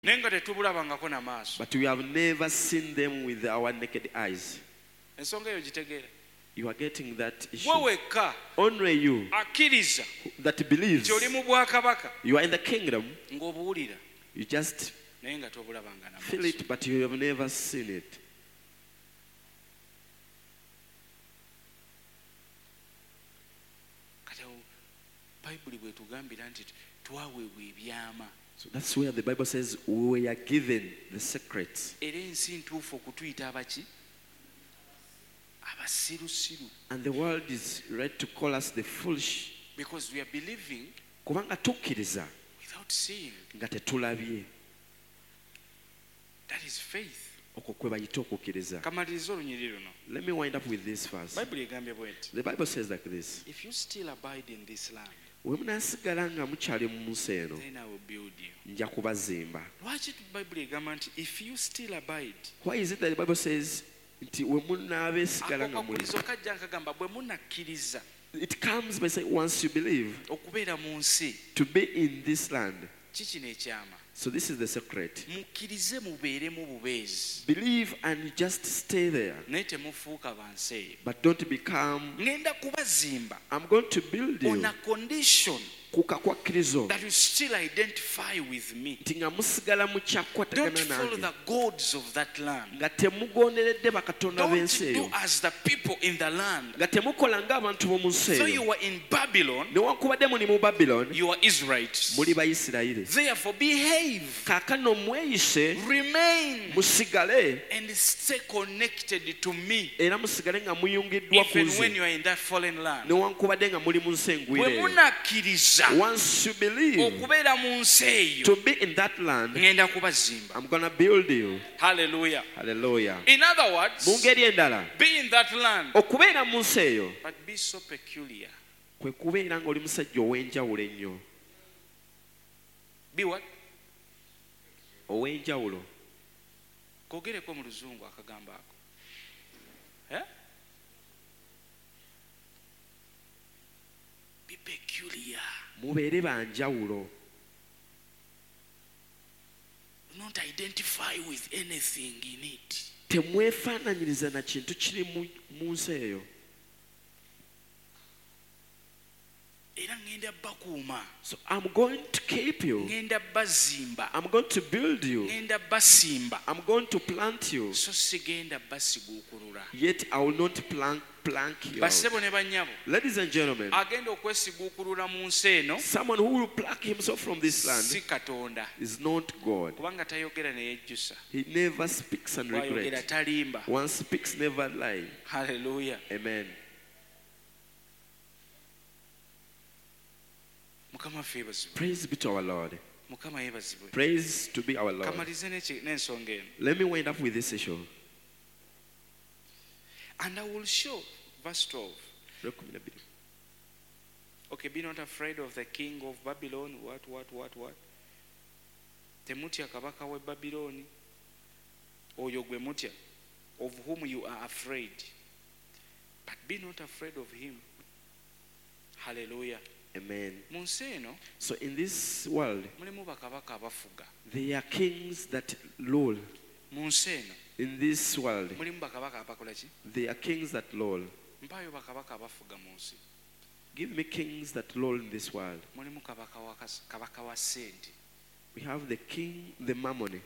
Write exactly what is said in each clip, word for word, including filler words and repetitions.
But we have never seen them with our naked eyes. You are getting that issue. Only you that believes you are in the kingdom, you just feel it, but you have never seen it. So that's where the Bible says we are given the secrets. And the world is ready to call us the foolish, because we are believing without seeing. That is faith. Let me wind up with this first. The Bible says like this: if you still abide in this land, then I will build you. If you still abide, why is it that the Bible says it comes by saying once you believe to be in this land? So this is the secret. Believe and just stay there. But don't become. I'm going to build you on a condition that you still identify with me. Don't follow the gods of that land. Don't do as the people in the land. So you were in Babylon, you are Israelites. Therefore behave, remain, and stay connected to me, even when you are in that fallen land. Once you believe to be in that land, I'm going to build you. Hallelujah. Hallelujah. In other words, be in that land, but be so peculiar. Be what? Kogereko mu luzungu akagamba ako. Eh? Be peculiar. Mubere banjawulo. Not identify with anything in it. Temwefaananyiriza na kintu kiri mu nsi eyo. So I'm going to keep you. I'm going to build you. I'm going to plant you. Yet I will not plant plank you out. Ladies and gentlemen, someone who will pluck himself from this land is not God. He never speaks and regrets. One speaks, never lie. Hallelujah. Amen. Praise be to our Lord. Praise to be our Lord. Let me wind up with this issue. And I will show, verse twelve. Okay, be not afraid of the king of Babylon. What, what, what, what? Temutya kabaka we Babylon. Oyo gwe mutya, of whom you are afraid. But be not afraid of him. Hallelujah. Amen. So in this world, there are kings that rule. In this world, there are kings that rule. Give me kings that rule in this world. We have the king, the mammon.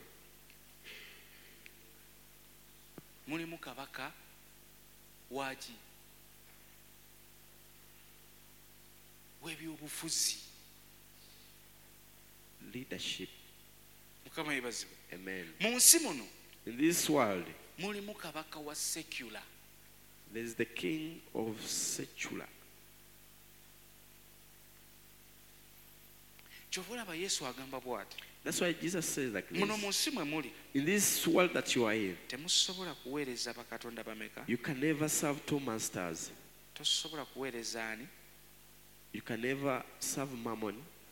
Leadership. Amen. In this world, there is the king of secular. That's why Jesus says like this: in this world that you are in, you can never serve two masters. You can never serve mammon.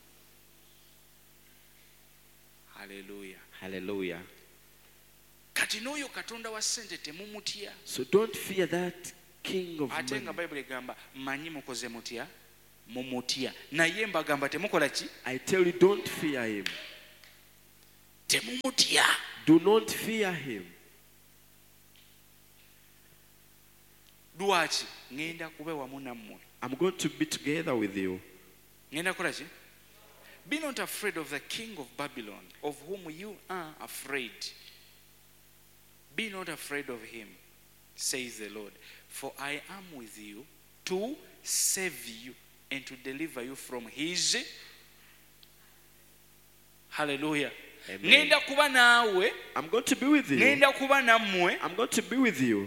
Hallelujah. Hallelujah. So don't fear that king of money. I tell you, don't fear him. Do not fear him. I'm going to be together with you. Be not afraid of the king of Babylon, of whom you are afraid. Be not afraid of him, says the Lord, for I am with you to save you and to deliver you from his. Hallelujah. Amen. I'm going to be with you. I'm going to be with you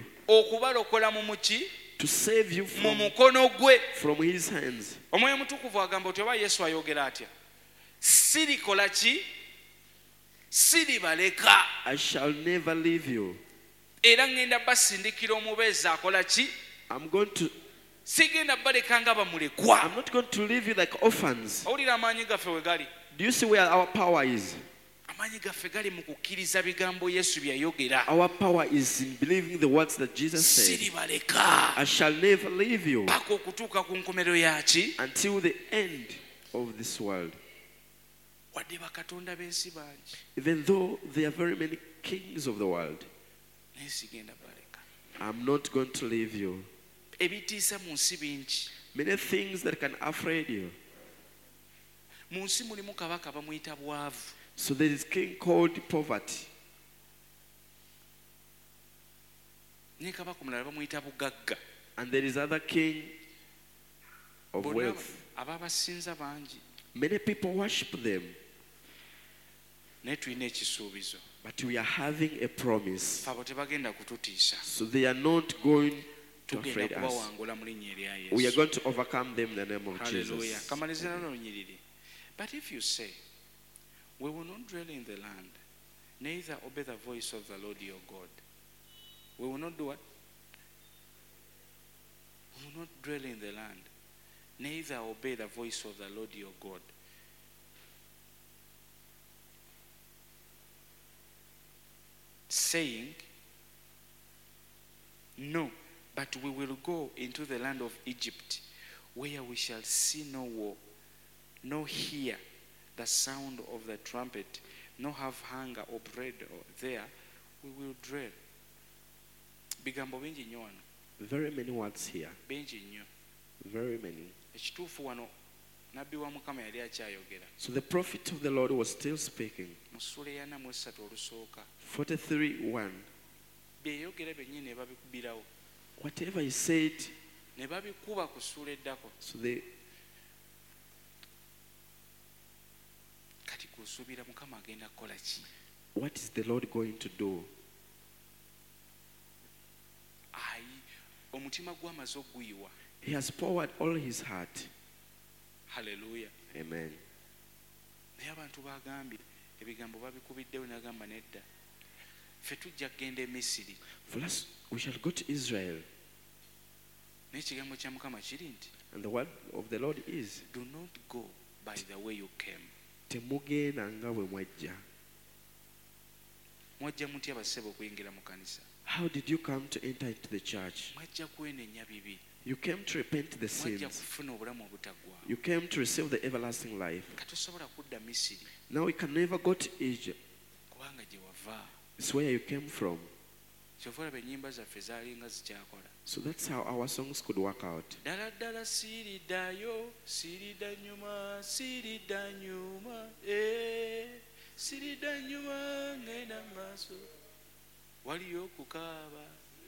to save you from, from his hands. Omwoyo mutukuvu agamba oti oba Yesu ayogera atya, sirikola ki, siribaleka, I shall never leave you. Era ngenda basindikira omubeezi akola ki, I'm going to, sigenda baleka nga bamulekwa. I'm not going to leave you like orphans. Owulira amaanyi gaffe we gali? Do you see where our power is? Amaanyi gaffe gali mu kukkiriza bigambo Yesu bye yayogera. Our power is in believing the words that Jesus said. Siribaleka. I shall never leave you paka okutuuka ku nkomerero yaki, until the end of this world. Wadde bakatonda b'ensi bangi, even though there are very many kings of the world, naye sigenda baleka. I'm not going to leave you. Ebitiisa mu nsi bingi. Many things that can afraid you. Mu nsi mulimu kabaka bamuyita bwavu. So there is king called poverty. Ne kabaka omulala bamuyita bugagga. And there is other king of wealth. Ababasinza bangi. Many people worship them. Naye tulina ekisuubizo. But we are having a promise. Abo tebagenda kututiisa. So they are not going to afraid us. Kubawangula mu linnya erya Yesu. We are going to overcome them in the name of Hallelujah. Jesus. Kamalizira n'olunyiriri. But if you say, we will not dwell in the land, neither obey the voice of the Lord your God. We will not do what? We will not dwell in the land, neither obey the voice of the Lord your God. Saying, no, but we will go into the land of Egypt, where we shall see no war, nor hear the sound of the trumpet, nor have hunger or bread there, we will dwell. Bigambo bingi nnyo wano. Very many words here. Bingi nnyo. Very many. Ekituufu wano nabbi wa Mukama yali akyayogera. So the prophet of the Lord was still speaking. Mu ssula ya ana mu esatu olusooka. forty-three one. Byeyogera byennyini ne babikubirawo. Whatever he said, ne babikuba ku ssula eddako. So they kati kusuubira Mukama agenda kukola ki? What is the Lord going to do? Ayi, omutima gw'amaze okuyiwa. He has poured all his heart. Hallelujah. Amen. Naye abantu bagambye ebigambo babikubiddewo n'agamba nedda. Ffe tujja kugenda e Misiri. For us, we shall go to Israel. Naye ekigambo kya Mukama kiri nti. And the word of the Lord is, do not go by the way you came. Temugenda nga bwe mwajja. Mwajja mutya basebo okuyingira mu kanisa? How did you come to enter into the church? Mwajja kwenenya bibi. You came to repent the sins. Mwajja kufuna obulamu obutaggwaawo. You came to receive the everlasting life. Katosobola kudda Misiri. Now we can never go to Egypt. Kubanga gye wava. It's where you came from. Kyova olaba ennyimba zaffe zaalinga zikyakola. So that's how our songs could work out. Ddala ddala siiriddayo, siiridda nnyuma, siiridda nnyuma, eh, siiridda nnyuma ngenda maaso. Waliyo okukaaba.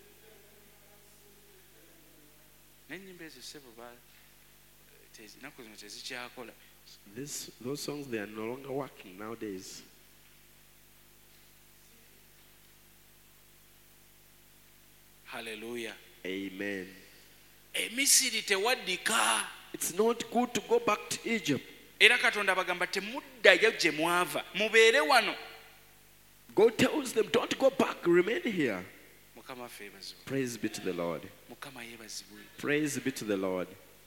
N'ennyimba ezo ssebo ba ennaku zino tezikyakola. This, those songs, they are no longer working nowadays. Hallelujah. Amen. E Misiri tewaddika. It's not good to go back to Egypt. Era Katonda bagamba temuddayo gye mwava. Mubeere wano. God tells them, don't go back, remain here. Mukama ffe yeebazibwe. Praise be to the Lord. Mukama yeebazibwe. Praise be to the Lord.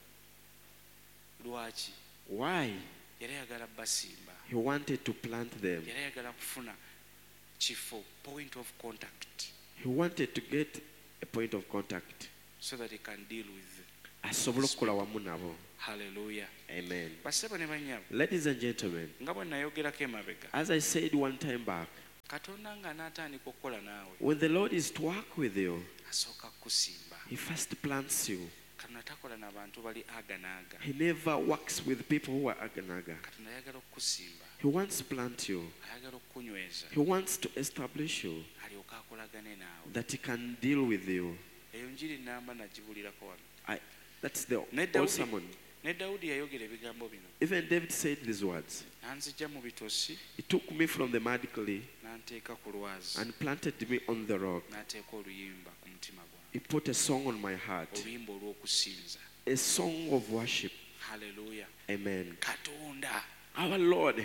Lwaki? Why? Yali ayagala basimba. He wanted to plant them. Yali ayagala kufuna kifo, point of contact. He wanted to get a point of contact. So that he can deal with asobola okukola wamu nabo. Hallelujah. Amen. Basebo ne banyabo. Ladies and gentlemen, nga bwe nayogerako emabega, as I said one time back, Katonda nga n'atandika okukola naawe, when the Lord is to work with you, asooka kukusimba. He first plants you. Katonda takola n'abantu bali aganaaga. He never works with people who are aganaga. Katonda ayagala okukusimba. He wants to plant you. Ayagala okukunyweza. He wants to establish you, alyoka akolagane naawe. that He can deal with you. Eyo njiri namba nagibulirako wano. I, that's the Ne old Dawudi- sermon. ne Dawudi yayogera ebigambo bino. Even David said these words. N'anzigya mu bitosi, He took me from the mud clay n'anteeka ku lwazi, and planted me on the rock. n'ateeka oluyimba ku mutima gwange. He put a song on my heart, Oluyimba olw'okusinza. a song of worship. Hallelujah. Amen. Katonda Our Lord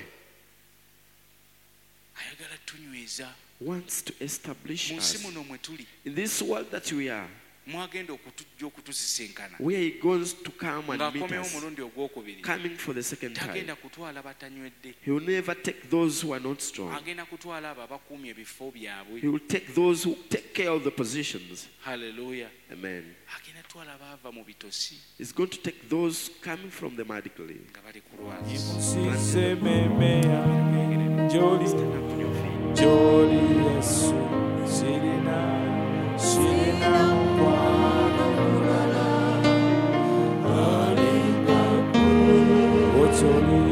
ayagala tunyweza. wants to establish Mu nsi us muno mwe tuli, in this world that we are, mwagenda okutujja okutusisinkana. where He goes to come and meet Ng'akomyewo us, omulundi ogwokubiri, coming for the second time. tagenda kutwala batanywedde. He will never take those who are not strong. Agenda kutwala abo abakuumye ebifo byabwe. He will take those who take care of the positions. Hallelujah. Amen. Agenda kutwala abaava mu bitosi He's going to take those coming from the mud clay. nga bali ku lwazi. Sisememea, Jolly, Stand up on your feet. Jolly.